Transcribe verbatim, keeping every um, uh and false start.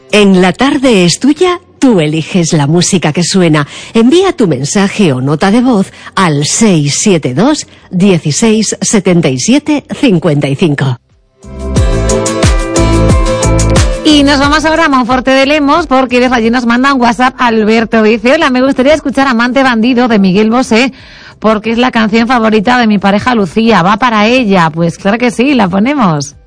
En La Tarde es Tuya, tú eliges la música que suena. Envía tu mensaje o nota de voz al seis siete dos, dieciséis, setenta y siete, cincuenta y cinco. Y nos vamos ahora a Monforte de Lemos, porque desde allí nos manda un WhatsApp Alberto. Dice: hola, me gustaría escuchar Amante Bandido de Miguel Bosé, porque es la canción favorita de mi pareja Lucía. Va para ella. Pues claro que sí, la ponemos.